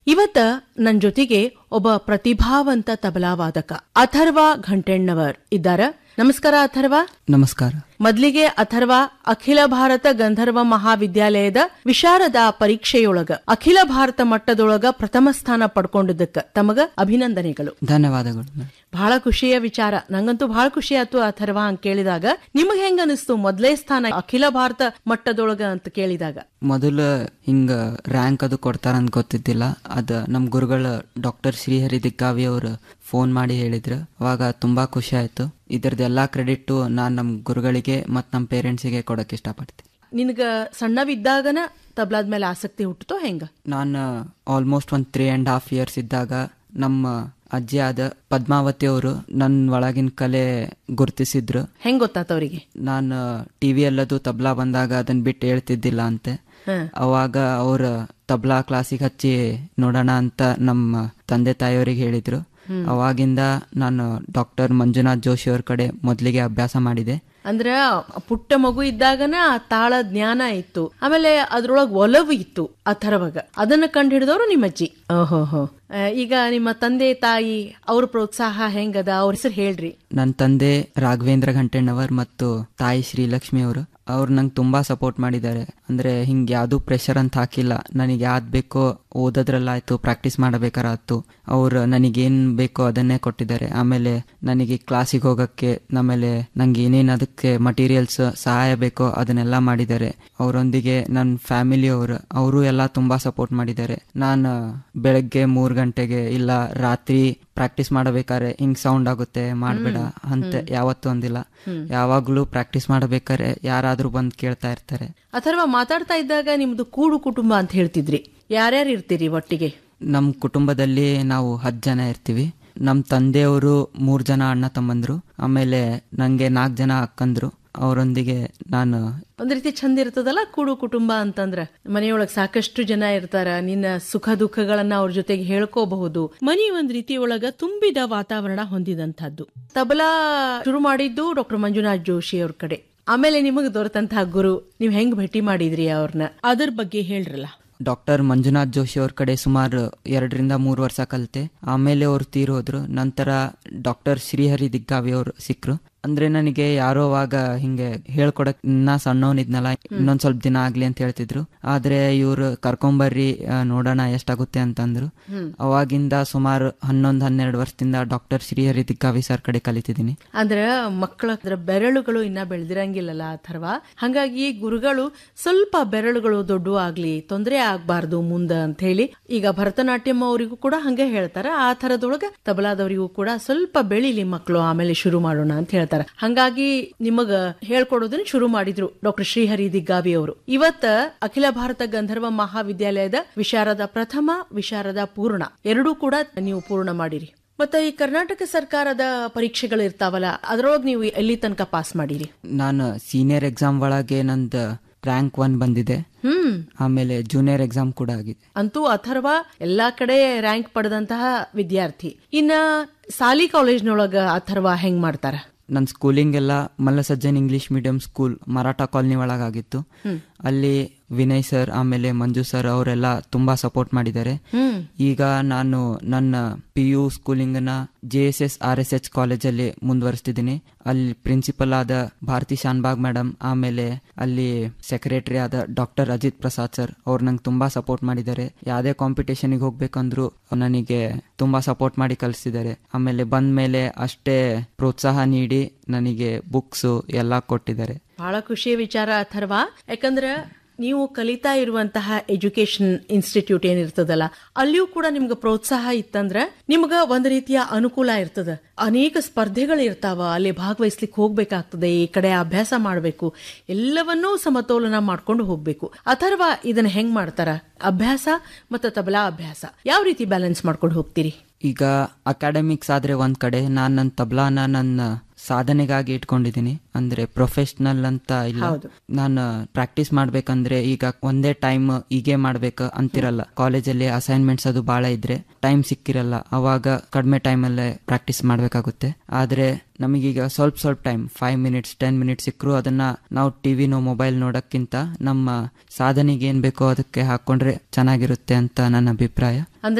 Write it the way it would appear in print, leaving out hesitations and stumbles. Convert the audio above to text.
ಇವತ್ತ ನನ್ ಜೊತೆಗೆ ಒಬ್ಬ ಪ್ರತಿಭಾವಂತ ತಬಲಾವಾದಕ ಅಥರ್ವ ಘಂಟೆಣ್ಣವರ್ ಇದ್ದಾರ. ನಮಸ್ಕಾರ ಅಥರ್ವ. ನಮಸ್ಕಾರ. ಮೊದ್ಲಿಗೆ ಅಥರ್ವ ಅಖಿಲ ಭಾರತ ಗಂಧರ್ವ ಮಹಾವಿದ್ಯಾಲಯದ ವಿಶಾರದ ಪರೀಕ್ಷೆಯೊಳಗ ಅಖಿಲ ಭಾರತ ಮಟ್ಟದೊಳಗ ಪ್ರಥಮ ಸ್ಥಾನ ಪಡ್ಕೊಂಡಿದ್ದಕ್ಕ ತಮಗ ಅಭಿನಂದನೆಗಳು. ಧನ್ಯವಾದಗಳು. ಬಹಳ ಖುಷಿಯ ವಿಚಾರ. ನಂಗಂತೂ ಬಹಳ ಖುಷಿ ಆಯ್ತು ಅಥರ್ವ ಅಂತ ಕೇಳಿದಾಗ. ನಿಮಗ್ ಹೆಂಗ ಅನಿಸ್ತು ಮೊದ್ಲೇ ಸ್ಥಾನ ಅಖಿಲ ಭಾರತ ಮಟ್ಟದೊಳಗ ಅಂತ ಕೇಳಿದಾಗ? ಮೊದಲು ಹಿಂಗ ರ್ಯಾಂಕ್ ಅದು ಕೊಡ್ತಾರ ಅಂತ ಗೊತ್ತಿದ್ದಿಲ್ಲ. ಅದ ನಮ್ ಗುರುಗಳು ಡಾಕ್ಟರ್ ಶ್ರೀಹರಿ ದಿಗ್ಗಾವಿ ಅವರು ಫೋನ್ ಮಾಡಿ ಹೇಳಿದ್ರು. ಅವಾಗ ತುಂಬಾ ಖುಷಿ ಆಯ್ತು. ಇದ್ರದ್ದೆಲ್ಲಾ ಕ್ರೆಡಿಟ್ ನಾನ್ ನಮ್ ಗುರುಗಳಿಗೆ ಮತ್ ನಮ್ ಪೇರೆಂಟ್ಸಿಗೆ ಕೊಡಕ್ ಇಷ್ಟಪಡ್ತೀನಿ. ನಿನ್ಗ ಸಣ್ಣವಿದ್ದಾಗನ ತಬ್ಲಾದ ಮೇಲೆ ಆಸಕ್ತಿ ಹುಟ್ಟುತ್ತೋ ಹೆಂಗ? ನಾನು ಆಲ್ಮೋಸ್ಟ್ 3.5 years ಇದ್ದಾಗ ನಮ್ಮ ಅಜ್ಜಿ ಆದ ಪದ್ಮಾವತಿ ಅವರು ನನ್ನ ಒಳಗಿನ ಕಲೆ ಗುರ್ತಿಸಿದ್ರು. ಹೆಂಗ್ ಗೊತ್ತಾತವ್ರಿಗೆ? ನಾನು ಟಿವಿ ಎಲ್ಲದು ತಬ್ಲಾ ಬಂದಾಗ ಅದನ್ನ ಬಿಟ್ಟು ಹೇಳ್ತಿದ್ದಿಲ್ಲ ಅಂತೆ. ಅವಾಗ ಅವ್ರ ತಬ್ಲಾ ಕ್ಲಾಸಿಗೆ ಹಚ್ಚಿ ನೋಡೋಣ ಅಂತ ನಮ್ಮ ತಂದೆ ತಾಯಿಯವ್ರಿಗೆ ಹೇಳಿದ್ರು. ಅವಾಗಿಂದ ನಾನು ಡಾಕ್ಟರ್ ಮಂಜುನಾಥ್ ಜೋಶಿ ಅವ್ರ ಕಡೆ ಮೊದ್ಲಿಗೆ ಅಭ್ಯಾಸ ಮಾಡಿದೆ. ಅಂದ್ರ ಪುಟ್ಟ ಮಗು ಇದ್ದಾಗನ ತಾಳ ಜ್ಞಾನ ಇತ್ತು, ಆಮೇಲೆ ಅದ್ರೊಳಗ್ ಒಲವು ಇತ್ತು ಅಥರ್ವಾಗ. ಅದನ್ನ ಕಂಡು ಹಿಡಿದವರು ನಿಮ್ಮಜ್ಜಿ. ಓಹೋ. ಈಗ ನಿಮ್ಮ ತಂದೆ ತಾಯಿ ಅವ್ರ ಪ್ರೋತ್ಸಾಹ ಹೆಂಗದ? ಅವ್ರ ಹೆಸರು ಹೇಳ್ರಿ. ನನ್ನ ತಂದೆ ರಾಘವೇಂದ್ರ ಘಂಟೆಣ್ಣವರ್ ಮತ್ತು ತಾಯಿ ಶ್ರೀಲಕ್ಷ್ಮಿ ಅವರು. ಅವ್ರು ನಂಗೆ ತುಂಬಾ ಸಪೋರ್ಟ್ ಮಾಡಿದ್ದಾರೆ. ಅಂದ್ರೆ ಹಿಂಗ್ ಯಾವ್ದು ಪ್ರೆಷರ್ ಅಂತ ಹಾಕಿಲ್ಲ. ನನಗೆ ಯಾವ್ದು ಬೇಕೋ ಓದೋದ್ರಲ್ಲಾಯ್ತು, ಪ್ರಾಕ್ಟೀಸ್ ಮಾಡಬೇಕಾರಾಯ್ತು, ಅವ್ರು ನನಗೇನ್ ಬೇಕೋ ಅದನ್ನೇ ಕೊಟ್ಟಿದ್ದಾರೆ. ಆಮೇಲೆ ನನಗೆ ಕ್ಲಾಸಿಗೆ ಹೋಗಕ್ಕೆ, ಆಮೇಲೆ ನಂಗೆ ಏನೇನ್ ಅದಕ್ಕೆ ಮಟೀರಿಯಲ್ಸ್ ಸಹಾಯ ಬೇಕೋ ಅದನ್ನೆಲ್ಲ ಮಾಡಿದ್ದಾರೆ. ಅವರೊಂದಿಗೆ ನನ್ನ ಫ್ಯಾಮಿಲಿ ಅವರು ಎಲ್ಲ ತುಂಬಾ ಸಪೋರ್ಟ್ ಮಾಡಿದ್ದಾರೆ. ನಾನು ಬೆಳಗ್ಗೆ 3 ಗಂಟೆಗೆ ಇಲ್ಲ ರಾತ್ರಿ ಪ್ರಾಕ್ಟೀಸ್ ಮಾಡಬೇಕಾದ್ರೆ ಹಿಂಗ್ ಸೌಂಡ್ ಆಗುತ್ತೆ ಮಾಡ್ಬೇಡ ಅಂತ ಯಾವತ್ತೂ ಅಂದಿಲ್ಲ. ಯಾವಾಗ್ಲೂ ಪ್ರಾಕ್ಟೀಸ್ ಮಾಡಬೇಕಾದ್ರೆ ಯಾರಾದ್ರೂ ಬಂದ್ ಕೇಳ್ತಾ ಇರ್ತಾರೆ. ಅಥರ್ವ, ಮಾತಾಡ್ತಾ ಇದ್ದಾಗ ನಿಮ್ದು ಕೂಡು ಕುಟುಂಬ ಅಂತ ಹೇಳ್ತಿದ್ರಿ. ಯಾರ್ಯಾರು ಇರ್ತೀರಿ ಒಟ್ಟಿಗೆ? ನಮ್ ಕುಟುಂಬದಲ್ಲಿ ನಾವು 10 ಜನ ಇರ್ತೀವಿ. ನಮ್ ತಂದೆಯವರು 3 ಜನ ಅಣ್ಣ ತಮ್ಮಂದ್ರು, ಆಮೇಲೆ ನಂಗೆ 4 ಜನ ಅಕ್ಕಂದ್ರು. ಅವರೊಂದಿಗೆ ನಾನು ಒಂದ್ ರೀತಿ ಚಂದ ಇರ್ತದಲ್ಲ ಕೂಡು ಕುಟುಂಬ ಅಂತಂದ್ರ. ಮನೆಯೊಳಗ್ ಸಾಕಷ್ಟು ಜನ ಇರ್ತಾರ, ನಿನ್ನ ಸುಖ ದುಃಖಗಳನ್ನ ಅವ್ರ ಜೊತೆಗೆ ಹೇಳ್ಕೋಬಹುದು. ಮನಿ ಒಂದ್ ರೀತಿಯೊಳಗ ತುಂಬಿದ ವಾತಾವರಣ ಹೊಂದಿದಂತಹದ್ದು. ತಬಲಾ ಶುರು ಮಾಡಿದ್ದು ಡಾಕ್ಟರ್ ಮಂಜುನಾಥ್ ಜೋಶಿ ಅವ್ರ ಕಡೆ. ಆಮೇಲೆ ನಿಮಗ್ ದೊರೆತಂತಹ ಗುರು, ನೀವ್ ಹೆಂಗ್ ಭೇಟಿ ಮಾಡಿದ್ರಿ ಅವ್ರನ್ನ, ಅದ್ರ ಬಗ್ಗೆ ಹೇಳ್ರಲ್ಲ. ಡಾಕ್ಟರ್ ಮಂಜುನಾಥ್ ಜೋಶಿ ಅವ್ರ ಕಡೆ ಸುಮಾರು 2 ರಿಂದ 3 ವರ್ಷ ಕಲಿತೆ. ಆಮೇಲೆ ಅವ್ರು ತೀರೋದ್ರು. ನಂತರ ಡಾಕ್ಟರ್ ಶ್ರೀಹರಿ ದಿಗ್ಗಾವಿ ಅವ್ರು ಸಿಕ್ರು. ಅಂದ್ರೆ ನನಗೆ ಯಾರೋ ಅವಾಗ ಹಿಂಗೆ ಹೇಳ್ಕೊಡಕ್ ನಾ ಸಣ್ಣವನಿದ್ನಲ್ಲ, ಇನ್ನೊಂದ್ ಸ್ವಲ್ಪ ದಿನ ಆಗ್ಲಿ ಅಂತ ಹೇಳ್ತಿದ್ರು. ಆದ್ರೆ ಇವ್ರು ಕರ್ಕೊಂಬರ್ರಿ ನೋಡೋಣ ಎಷ್ಟಾಗುತ್ತೆ ಅಂತಂದ್ರು. ಅವಾಗಿಂದ ಸುಮಾರು 11-12 ವರ್ಷದಿಂದ ಡಾಕ್ಟರ್ ಶ್ರೀಹರಿ ದಿಗ್ಗಾವಿ ಸರ್ ಕಡೆ ಕಲಿತಿದ್ದೀನಿ. ಅಂದ್ರೆ ಮಕ್ಕಳ ಬೆರಳುಗಳು ಇನ್ನ ಬೆಳೆದಿರಂಗಿಲ್ಲಲ್ಲ ಅಥರ್ವ. ಹಂಗಾಗಿ ಗುರುಗಳು ಸ್ವಲ್ಪ ಬೆರಳುಗಳು ದೊಡ್ಡ ಆಗ್ಲಿ, ತೊಂದರೆ ಆಗ್ಬಾರ್ದು ಮುಂದ ಅಂತ ಹೇಳಿ ಈಗ ಭರತನಾಟ್ಯಂ ಅವರಿಗೂ ಕೂಡ ಹಂಗೆ ಹೇಳ್ತಾರ. ಆ ಥರದೊಳಗ ತಬಲಾದವರಿಗೂ ಕೂಡ ಸ್ವಲ್ಪ ಬೆಳಿಲಿ ಮಕ್ಕಳು, ಆಮೇಲೆ ಶುರು ಮಾಡೋಣ ಅಂತ ಹೇಳ್ತಾರೆ. ಹಂಗಾಗಿ ನಿಮಗ ಹೇಳ್ಕೊಡೋದನ್ನ ಶುರು ಮಾಡಿದ್ರು ಡಾಕ್ಟರ್ ಶ್ರೀಹರಿ ದಿಗ್ಗಾವಿ ಅವರು. ಇವತ್ತ ಅಖಿಲ ಭಾರತ ಗಂಧರ್ವ ಮಹಾವಿದ್ಯಾಲಯದ ವಿಶಾರದ ಪ್ರಥಮ, ವಿಶಾರದ ಪೂರ್ಣ ಎರಡೂ ಕೂಡ ನೀವು ಪೂರ್ಣ ಮಾಡಿರಿ. ಮತ್ತೆ ಈ ಕರ್ನಾಟಕ ಸರ್ಕಾರದ ಪರೀಕ್ಷೆಗಳು ಇರ್ತಾವಲ್ಲ, ಅದ್ರೊಳಗೆ ನೀವು ಎಲ್ಲಿ ತನಕ ಪಾಸ್ ಮಾಡಿರಿ? ನಾನು ಸೀನಿಯರ್ ಎಕ್ಸಾಮ್ ಒಳಗೆ ನಂದು ರ್ಯಾಂಕ್ 1 ಬಂದಿದೆ. ಆಮೇಲೆ ಜೂನಿಯರ್ ಎಕ್ಸಾಮ್ ಕೂಡ ಆಗಿದೆ. ಅಂತೂ ಅಥರ್ವ ಎಲ್ಲಾ ಕಡೆ ರ್ಯಾಂಕ್ ಪಡೆದಂತಹ ವಿದ್ಯಾರ್ಥಿ. ಇನ್ನ ಸಾಲಿ ಕಾಲೇಜ್ನೊಳಗ ಅಥರ್ವ ಹೆಂಗ್ ಮಾಡ್ತಾರ? ನನ್ನ ಸ್ಕೂಲಿಂಗ್ ಎಲ್ಲ ಮಲ್ಲಸಜ್ಜನ್ English medium school Maratha colony ಒಳಗಾಗಿತ್ತು. ಅಲ್ಲಿ ವಿನಯ್ ಸರ್ ಆಮೇಲೆ ಮಂಜು ಸರ್ ಅವರೆಲ್ಲ ತುಂಬಾ ಸಪೋರ್ಟ್ ಮಾಡಿದ್ದಾರೆ. ಈಗ ನಾನು ನನ್ನ PU ಸ್ಕೂಲಿಂಗ್ ನ JSS RSH ಕಾಲೇಜಲ್ಲಿ ಮುಂದುವರಿಸ್ತಿದ್ದೀನಿ. ಅಲ್ಲಿ ಪ್ರಿನ್ಸಿಪಲ್ ಆದ ಭಾರತಿ ಶಾನ್ಬಾಗ್ ಮೇಡಮ್, ಆಮೇಲೆ ಅಲ್ಲಿ ಸೆಕ್ರೆಟರಿ ಆದ ಡಾಕ್ಟರ್ ಅಜಿತ್ ಪ್ರಸಾದ್ ಸರ್ ಅವ್ರು ನಂಗೆ ತುಂಬಾ ಸಪೋರ್ಟ್ ಮಾಡಿದ್ದಾರೆ. ಯಾವ್ದೇ ಕಾಂಪಿಟೇಷನ್ಗೆ ಹೋಗ್ಬೇಕಂದ್ರು ನನಗೆ ತುಂಬಾ ಸಪೋರ್ಟ್ ಮಾಡಿ ಕಲಿಸಿದ್ದಾರೆ. ಆಮೇಲೆ ಬಂದ ಮೇಲೆ ಅಷ್ಟೇ ಪ್ರೋತ್ಸಾಹ ನೀಡಿ ನನಗೆ ಬುಕ್ಸ್ ಎಲ್ಲಾ ಕೊಟ್ಟಿದ್ದಾರೆ. ಬಹಳ ಖುಷಿಯ ವಿಚಾರ ಅಥರ್ವ. ಯಾಕಂದ್ರ ನೀವು ಕಲಿತಾ ಇರುವಂತಹ ಎಜುಕೇಶನ್ ಇನ್ಸ್ಟಿಟ್ಯೂಟ್ ಏನಿರ್ತದಲ್ಲ, ಅಲ್ಲಿಯೂ ಕೂಡ ನಿಮ್ಗೆ ಪ್ರೋತ್ಸಾಹ ಇತ್ತಂದ್ರ ನಿಮ್ಗ ಒಂದ್ ರೀತಿಯ ಅನುಕೂಲ ಇರ್ತದ. ಅನೇಕ ಸ್ಪರ್ಧೆಗಳು ಇರ್ತಾವ, ಅಲ್ಲಿ ಭಾಗವಹಿಸ್ಲಿಕ್ಕೆ ಹೋಗ್ಬೇಕಾಗ್ತದೆ, ಈ ಕಡೆ ಅಭ್ಯಾಸ ಮಾಡ್ಬೇಕು, ಎಲ್ಲವನ್ನೂ ಸಮತೋಲನ ಮಾಡ್ಕೊಂಡು ಹೋಗ್ಬೇಕು. ಅಥರ್ವ ಇದನ್ನ ಹೆಂಗ್ ಮಾಡ್ತಾರ? ಅಭ್ಯಾಸ ಮತ್ತು ತಬಲಾ ಅಭ್ಯಾಸ ಯಾವ ರೀತಿ ಬ್ಯಾಲೆನ್ಸ್ ಮಾಡ್ಕೊಂಡು ಹೋಗ್ತೀರಿ? ಈಗ ಅಕಾಡೆಮಿಕ್ಸ್ ಆದ್ರೆ ಒಂದ್ ಕಡೆ, ನಾನ್ ನನ್ನ ತಬಲಾನ ನನ್ನ ಸಾಧನೆಗಾಗಿ ಇಟ್ಕೊಂಡಿದೀನಿ. ಅಂದ್ರೆ ಪ್ರೊಫೆಷನಲ್ ಅಂತ ಇಲ್ಲ. ನಾನು ಪ್ರಾಕ್ಟೀಸ್ ಮಾಡ್ಬೇಕಂದ್ರೆ ಈಗ ಒಂದೇ ಟೈಮ್ ಹೀಗೆ ಮಾಡ್ಬೇಕು ಅಂತಿರಲ್ಲ. ಕಾಲೇಜಲ್ಲಿ ಅಸೈನ್ಮೆಂಟ್ಸ್ ಅದು ಬಹಳ ಇದ್ರೆ ಟೈಮ್ ಸಿಕ್ಕಿರಲ್ಲ, ಅವಾಗ ಕಡಿಮೆ ಟೈಮಲ್ಲೇ ಪ್ರಾಕ್ಟೀಸ್ ಮಾಡ್ಬೇಕಾಗುತ್ತೆ. ಆದ್ರೆ ನಮಗೀಗ ಸ್ವಲ್ಪ ಟೈಮ್ 5 ಮಿನಿಟ್ಸ್ 10 ಮಿನಿಟ್ಸ್ ಸಿಕ್ಕರು ಅದನ್ನ ನಾವು ಟಿವಿನೋ ಮೊಬೈಲ್ ನೋಡಕ್ಕಿಂತ ನಮ್ಮ ಸಾಧನೆಗೆ ಏನ್ ಬೇಕೋ ಅದಕ್ಕೆ ಹಾಕೊಂಡ್ರೆ ಚೆನ್ನಾಗಿರುತ್ತೆ ಅಂತ ನನ್ನ ಅಭಿಪ್ರಾಯ.